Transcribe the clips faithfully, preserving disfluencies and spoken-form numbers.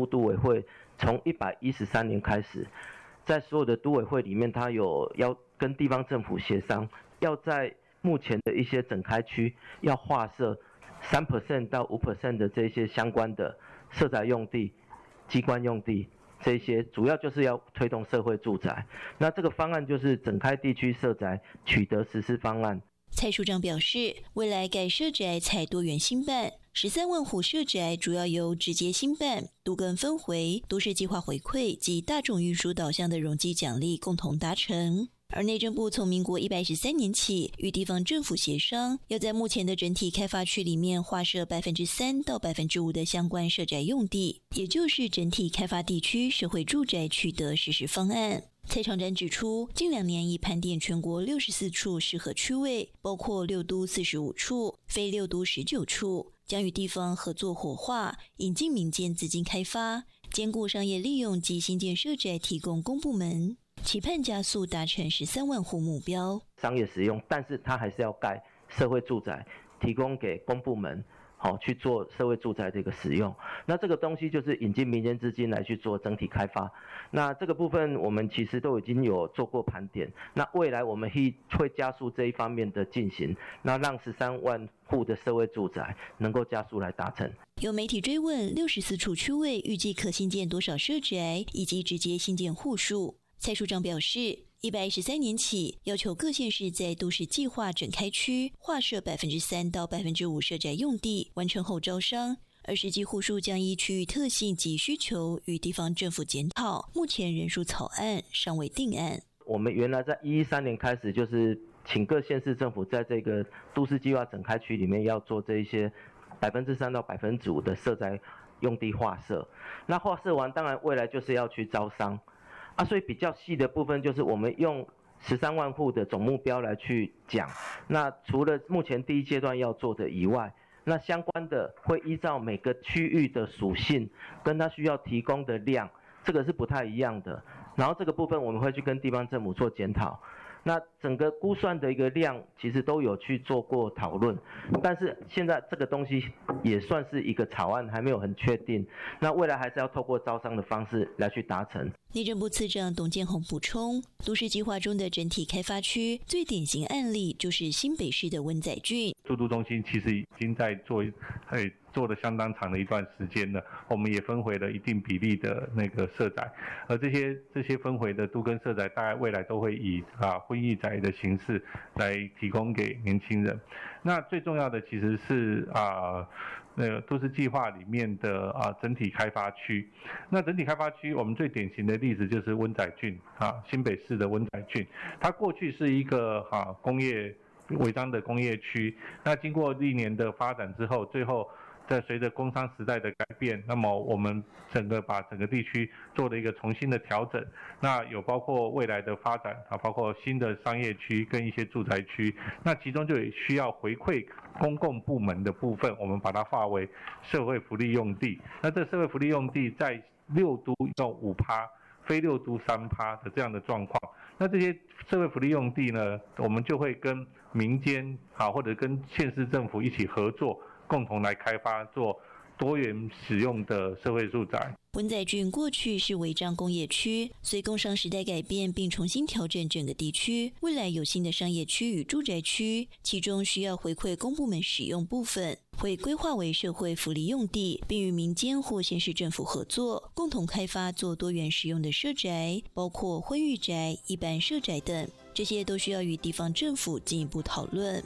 务都委会从一百一十三年开始，在所有的都委会里面，它有要跟地方政府协商，要在目前的一些整开区要划设三 percent 到五 percent 的这些相关的社宅用地、机关用地，这些主要就是要推动社会住宅。那这个方案就是整开地区社宅取得实施方案。 蔡署长表示，未来改社宅采多元兴办，十三万户社宅主要由直接兴办、都更分回、都市计划回馈及大众运输导向的容积奖励共同达成。而内政部从民国一百一十三年起，与地方政府协商，要在目前的整体开发区里面划设百分之三到百分之五的相关社宅用地，也就是整体开发地区社会住宅取得实施方案。蔡长展指出，近两年已盘点全国六十四处适合区位，包括六都四十五处、非六都十九处，将与地方合作活化，引进民间资金开发，兼顾商业利用及新建社宅提供公部门。期盼加速达成十三万户目标。 商业使用，但是它还是要盖社会住宅，提供给公部门，好去做社会住宅的一个使用。那这个东西就是引进民间资金来去做整体开发。那这个部分我们其实都已经有做过盘点。那未来我们会会加速这一方面的进行，那让十三万户的社会住宅能够加速来达成。 有媒体追问六十四处区位预计可新建多少社宅，以及直接新建户数。蔡署长表示，一百一十三年起，要求各县市在都市计划整开区划设百分之三到百分之五社宅用地，完成后招商。而实际户数将依区域特性及需求与地方政府检讨，目前人数草案尚未定案。 我们原来在一一三年开始，就是请各县市政府在这个都市计划整开区里面要做这一些百分之三到百分之五的社宅用地划设。那划设完，当然未来就是要去招商。啊，所以比较细的部分就是我们用十三万户的总目标来去讲。那除了目前第一阶段要做的以外，那相关的会依照每个区域的属性跟它需要提供的量，这个是不太一样的。然后这个部分我们会去跟地方政府做检讨。那整个估算的一个量其实都有去做过讨论，但是现在这个东西也算是一个草案，还没有很确定。那未来还是要透过招商的方式来去达成。 内政部次长董建宏补充，都市计划中的整体开发区最典型案例就是新北市的温仔郡。 都都中心其实已经在做，哎，做了相当长的一段时间了。我们也分回了一定比例的那个社宅，而这些这些分回的都更社宅，大概未来都会以啊婚育宅的形式来提供给年轻人。那最重要的其实是啊。那个都市计划里面的啊整体开发区，那整体开发区我们最典型的例子就是温仔郡啊，新北市的温仔郡，它过去是一个啊工业违章的工业区，那经过历年的发展之后，最后在随着工商时代的改变，那么我们整个把整个地区做了一个重新的调整，那有包括未来的发展啊，包括新的商业区跟一些住宅区，那其中就也需要回馈公共部门的部分，我们把它划为社会福利用地。那这社会福利用地在六都用五趴，非六都三趴的这样的状况。那这些社会福利用地呢，我们就会跟民间啊或者跟县市政府一起合作，共同来开发做多元使用的社会住宅。 温仔郡过去是违章工业区，随工商时代改变并重新调整整个地区，未来有新的商业区与住宅区，其中需要回馈公部门使用部分，会规划为社会福利用地，并与民间或县市政府合作，共同开发做多元使用的社宅，包括婚育宅、一般社宅等，这些都需要与地方政府进一步讨论。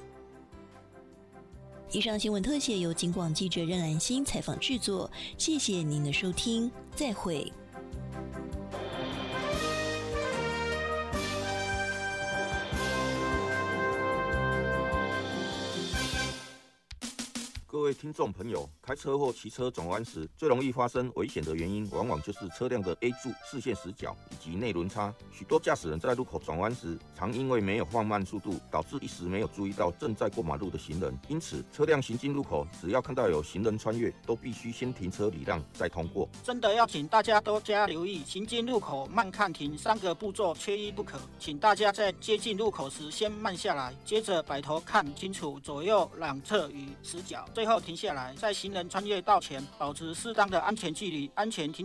以上新闻特写由警广记者任兰心采访制作，谢谢您的收听，再会。 各位听众朋友，开车或骑车转弯时，最容易发生危险的原因，往往就是车辆的 A 柱、视线死角以及内轮差。许多驾驶人在路口转弯时，常因为没有放慢速度，导致一时没有注意到正在过马路的行人。因此，车辆行进路口，只要看到有行人穿越，都必须先停车礼让，再通过。 真的要请大家多加留意，行进路口慢看停三个步骤缺一不可。请大家在接近路口时先慢下来，接着摆头看清楚左右两侧与死角。最后停下来，在行人穿越道前保持适当的安全距离，安全停